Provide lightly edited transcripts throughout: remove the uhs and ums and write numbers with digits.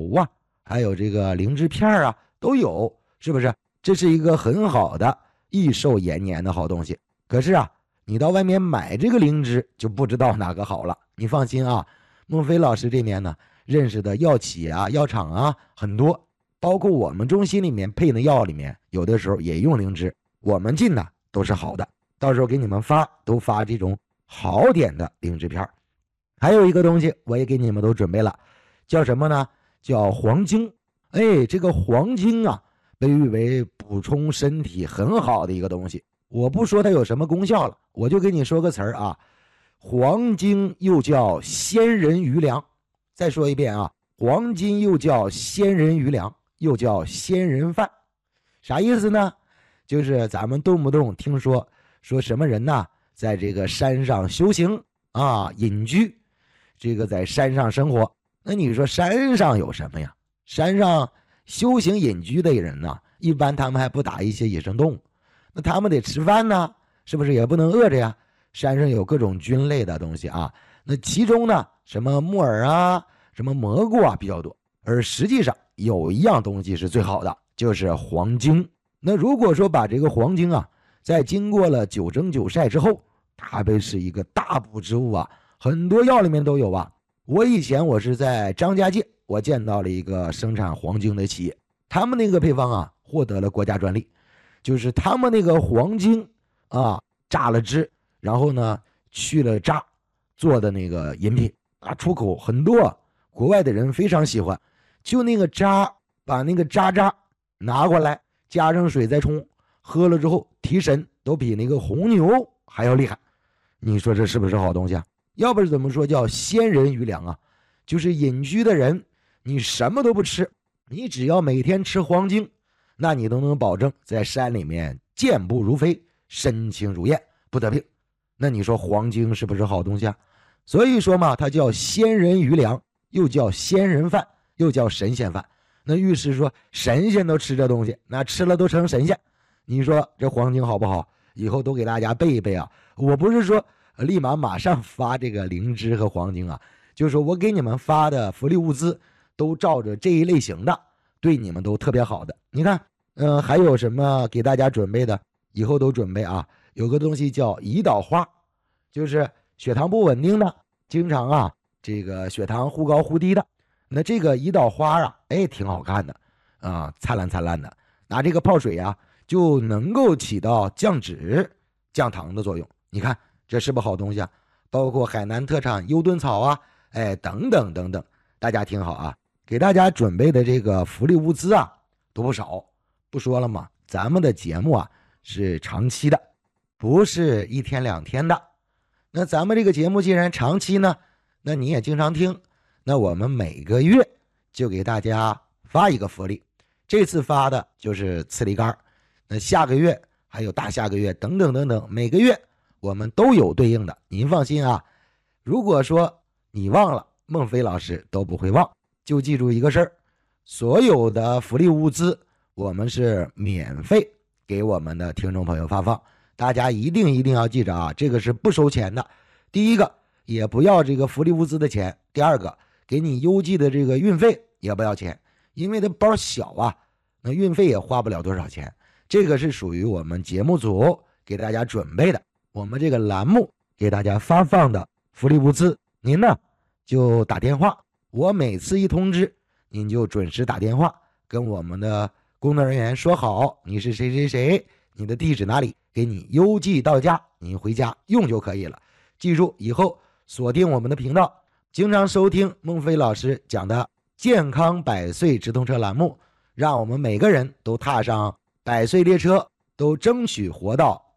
油啊，还有这个灵芝片啊都有，是不是？这是一个很好的益寿延年的好东西。可是啊，你到外面买这个灵芝就不知道哪个好了。你放心啊，孟非老师这边呢认识的药企啊、药厂啊很多，包括我们中心里面配的药里面，有的时候也用灵芝，我们进的都是好的。到时候给你们都发这种好点的灵芝片。还有一个东西我也给你们都准备了，叫什么呢？叫黄精。这个黄精啊，被誉为补充身体很好的一个东西。我不说它有什么功效了，我就给你说个词儿啊，黄精又叫鲜人余粮。再说一遍啊，黄精又叫鲜人余粮，又叫鲜人饭。啥意思呢？就是咱们动不动听说什么人呢，在这个山上修行啊，隐居，这个在山上生活。那你说山上有什么呀？山上修行隐居的人呢，一般他们还不打一些野生动物，那他们得吃饭呢，是不是也不能饿着呀？山上有各种菌类的东西啊，那其中呢，什么木耳啊，什么蘑菇啊比较多，而实际上有一样东西是最好的，就是黄精。那如果说把这个黄精啊，在经过了9蒸9晒之后，它被是一个大补之物啊，很多药里面都有啊。我以前我是在张家界，我见到了一个生产黄精的企业，他们那个配方啊获得了国家专利，就是他们那个黄精啊榨了汁，然后呢去了渣做的那个饮品啊，出口很多，国外的人非常喜欢。就那个渣，把那个渣拿过来，加上水再冲，喝了之后提神都比那个红牛还要厉害。你说这是不是好东西啊？要不是怎么说叫鲜人余粮啊？就是隐居的人，你什么都不吃，你只要每天吃黄精，那你都能保证在山里面健步如飞，身轻如燕，不得病。那你说黄精是不是好东西啊？所以说嘛，它叫鲜人余粮，又叫鲜人饭，又叫神仙饭。那预示说神仙都吃这东西，那吃了都成神仙。你说这黄精好不好？以后都给大家背一背啊！我不是说立马上发这个灵芝和黄精啊，就是说我给你们发的福利物资都照着这一类型的，对你们都特别好的。你看还有什么给大家准备的，以后都准备啊。有个东西叫胰岛花，就是血糖不稳定的，经常啊这个血糖忽高忽低的，那这个胰岛花啊挺好看的啊，灿烂灿烂的，拿这个泡水啊就能够起到降脂降糖的作用。你看这是不是好东西啊？包括海南特产优顿草啊，等等等等，大家听好啊，给大家准备的这个福利物资啊都不少。不说了嘛，咱们的节目啊是长期的，不是1天2天的。那咱们这个节目既然长期呢，那你也经常听，那我们每个月就给大家发一个福利。这次发的就是刺梨干，那下个月还有大下个月等等等等，每个月我们都有对应的，您放心啊。如果说你忘了，孟非老师都不会忘，就记住一个事儿，所有的福利物资我们是免费给我们的听众朋友发放，大家一定要记着啊，这个是不收钱的。第一个也不要这个福利物资的钱，第二个给你邮寄的这个运费也不要钱，因为它包小啊，那运费也花不了多少钱。这个是属于我们节目组给大家准备的，我们这个栏目给大家发放的福利物资，您呢就打电话，我每次一通知您就准时打电话跟我们的工作人员说好你是谁谁谁，你的地址哪里，给你邮寄到家，您回家用就可以了。记住以后锁定我们的频道，经常收听孟非老师讲的健康百岁直通车栏目，让我们每个人都踏上百岁列车，都争取活到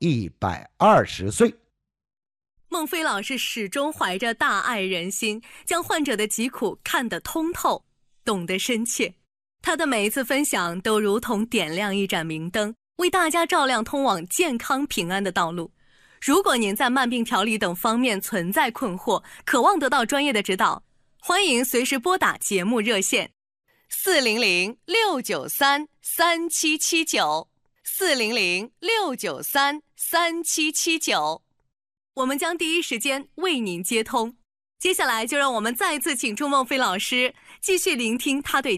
120岁。 孟非老师始终怀着大爱人心，将患者的疾苦看得通透，懂得深切。他的每一次分享都如同点亮一盏明灯，为大家照亮通往健康平安的道路。如果您在慢病调理等方面存在困惑，渴望得到专业的指导，欢迎随时拨打节目热线400-693-3779 400-693-3779，我们将第一时间为您接通。接下来就让我们再次请出孟非老师，继续聆听他对